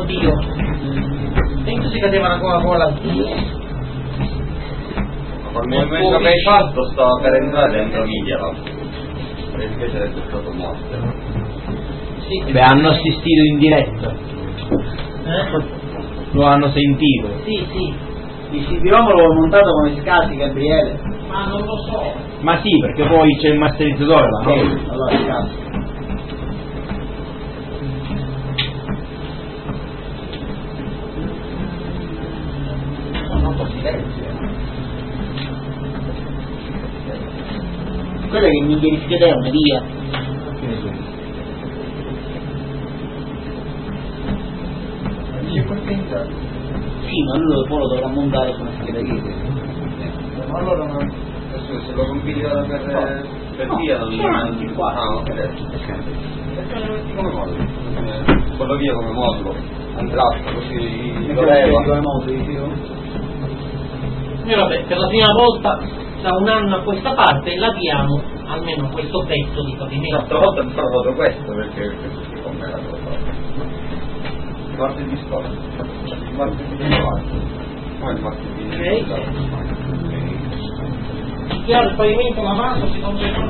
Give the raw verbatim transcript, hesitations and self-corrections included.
Dio, dentro si cadeva una Coca-Cola. Col movimento che hai fatto sto per entrare dentro Migliala, e invece è stato morto. Sì. Beh, hanno assistito in diretta, Eh? lo hanno sentito. Sì, sì, Il C D ROM l'ho montato come scatti, Gabriele. ma non lo so. Ma sì, perché poi c'è il masterizzatore là, no? Ok, allora scatti. Non posso silenzio. Quello che mi chiedi schederne, via. Dice qualcosa? Sì, ma lui poi lo dovrà montare su una scheda che Ma allora non... adesso se lo compili ora per... per No, via non... c'è anche qua. Ah, ok. Come modulo? Quello via come modulo. Andrà così... lo leva. come modo, dicevo. E vabbè, per la prima volta da un anno a questa parte laviamo almeno questo pezzo di pavimento. L'altra volta mi sono fatto questo perché questo come era fatto. Martedì scorso. Martedì scorso. Come il martedì? Ok. Chiaro, il pavimento lavato si conserva